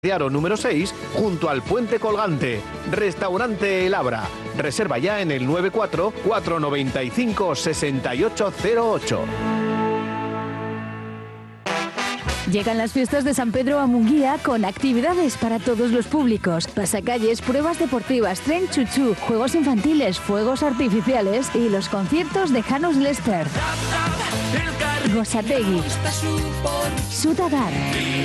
Diaro número 6, junto al Puente Colgante. Restaurante El Abra. Reserva ya en el 94-495-6808. Llegan las fiestas de San Pedro a Munguía con actividades para todos los públicos. Pasacalles, pruebas deportivas, tren chuchú, juegos infantiles, fuegos artificiales y los conciertos de Janus Lester, Gosategui, Sudadar,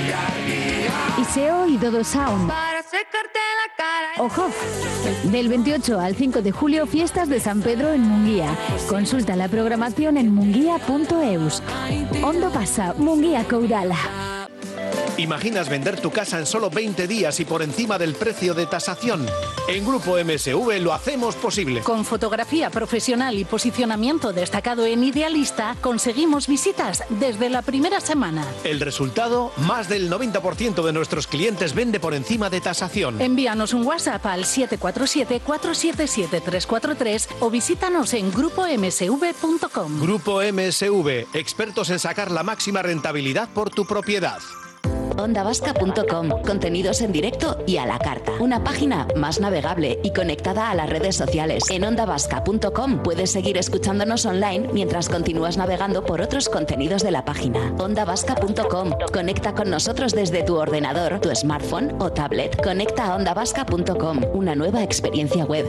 Iseo y Dodo Sound. Ojo, del 28 al 5 de julio, fiestas de San Pedro en Munguía. Consulta la programación en munguía.eus. Ondo pasa, Munguía Courala. ¿Imaginas vender tu casa en solo 20 días y por encima del precio de tasación? En Grupo MSV lo hacemos posible. Con fotografía profesional y posicionamiento destacado en Idealista, conseguimos visitas desde la primera semana. El resultado, más del 90% de nuestros clientes vende por encima de tasación. Envíanos un WhatsApp al 747-477-343 o visítanos en grupomsv.com. Grupo MSV, expertos en sacar la máxima rentabilidad por tu propiedad. ondavasca.com, contenidos en directo y a la carta. Una página más navegable y conectada a las redes sociales. En ondavasca.com puedes seguir escuchándonos online mientras continúas navegando por otros contenidos de la página. ondavasca.com, conecta con nosotros desde tu ordenador, tu smartphone o tablet. Conecta a ondavasca.com, una nueva experiencia web.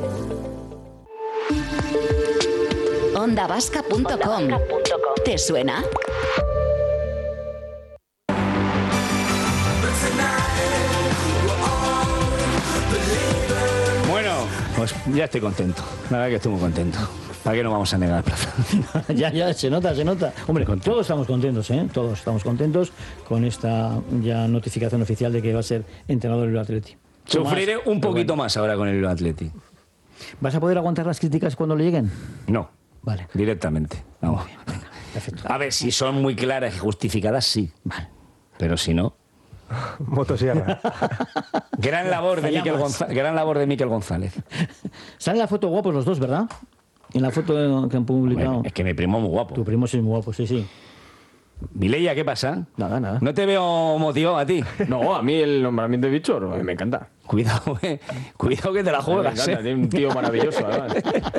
ondavasca.com, ¿te suena? Pues ya estoy contento, la verdad que estoy muy contento. ¿Para qué no vamos a negar plaza? ya, se nota. Hombre, todos estamos contentos, ¿eh? Todos estamos contentos con esta ya notificación oficial de que va a ser entrenador del Bilbao Athletic. Sufriré un poquito más ahora con el Bilbao Athletic. ¿Vas a poder aguantar las críticas cuando le lleguen? No, vale. Directamente. Vamos. Muy bien, venga, perfecto. A ver, si son muy claras y justificadas, sí. Vale. Pero si no... Motosierra. Gran labor de Miquel González. Sale la foto guapos los dos, ¿verdad? En la foto que han publicado. Bueno, es que mi primo es muy guapo. Tu primo es muy guapo, sí. Mileia, ¿qué pasa? Nada. ¿No te veo motivado a ti? No, a mí el nombramiento de Bichor me encanta. Cuidado que te la juegas. Me encanta, tiene un tío maravilloso, además.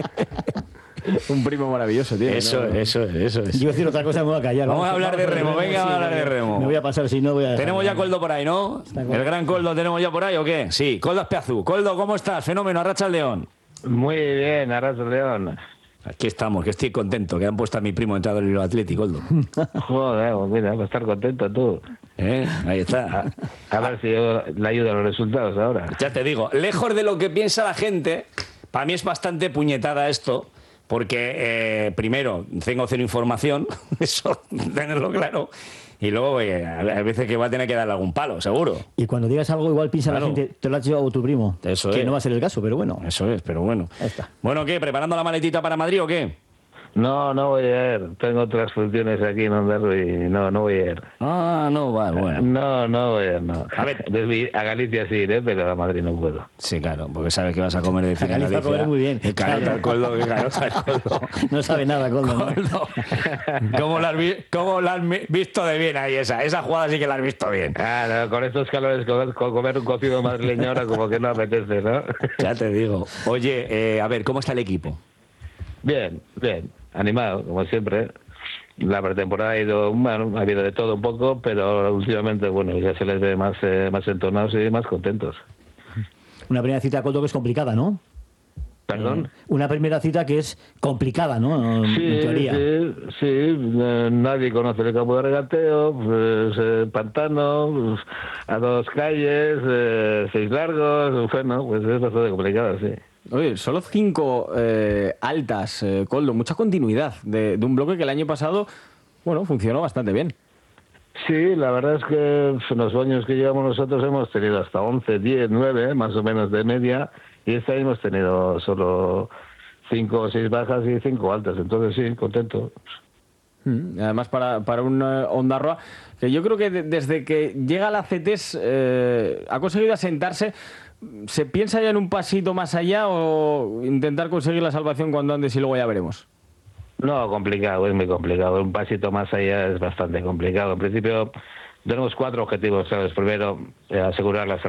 Un primo maravilloso, tío. Eso es. Yo voy a decir otra cosa, me voy a callar. Vamos a hablar de remo, venga, vamos a hablar de remo. Me voy a pasar, si no voy a... Tenemos ya Coldo por ahí, ¿no? El gran Coldo, ¿tenemos ya por ahí o qué? Sí, Coldo Azpiazu. Coldo, ¿cómo estás? Fenómeno, Arratsaldeon. Muy bien, Arratsaldeon. Aquí estamos, que estoy contento, que han puesto a mi primo entrado en el Atlético, Coldo. Joder, pues mira, va a estar contento tú. Ahí está. A ver si yo le ayudo a los resultados ahora. Ya te digo, lejos de lo que piensa la gente, para mí es bastante puñetada esto, porque primero, tengo cero información, eso, tenerlo claro, y luego a veces que va a tener que darle algún palo, seguro. Y cuando digas algo, igual piensa la gente, te lo has llevado tu primo. Eso que es. no va a ser el caso, pero bueno. Eso es, pero bueno. Ahí está. Bueno, ¿qué? ¿Preparando la maletita para Madrid o qué? No voy a ir. Tengo otras funciones aquí en Ondarro y no voy a ir. Ah, no, vale, bueno. No voy a ir, no. A ver. A Galicia sí iré, pero a Madrid no puedo. Sí, claro, porque sabes que vas a comer de cine en Galicia comer muy bien. Claro, tal Coldo, que claro, tal Coldo. No sabe nada, Coldo. Coldo. ¿Cómo la has visto de bien ahí esa jugada sí que la has visto bien? Ah, no, con estos calores, comer un cocido madrileño ahora como que no apetece, ¿no? Ya te digo. Oye, a ver, ¿cómo está el equipo? Bien. Animado, como siempre. La pretemporada ha ido, ha habido de todo un poco, pero últimamente, ya se les ve más entonados y más contentos. Una primera cita, Coldo, que es complicada, ¿no? ¿Perdón? Una primera cita que es complicada, ¿no? En teoría. Sí. Nadie conoce el campo de regateo, pantano, a 2 calles, 6 largos, pues es bastante complicado, sí. Oye, solo 5 altas, Coldo, mucha continuidad de un bloque que el año pasado, funcionó bastante bien. Sí, la verdad es que en los años que llevamos nosotros hemos tenido hasta 11, 10, 9, más o menos de media, y este año hemos tenido solo 5 o 6 bajas y 5 altas, entonces sí, contento. Además para un Ondarroa que yo creo que desde que llega a la CETES ha conseguido asentarse. ¿Se piensa ya en un pasito más allá o intentar conseguir la salvación cuando andes y luego ya veremos? No, complicado, es muy complicado. Un pasito más allá es bastante complicado. En principio tenemos 4 objetivos, ¿sabes? Primero, asegurar la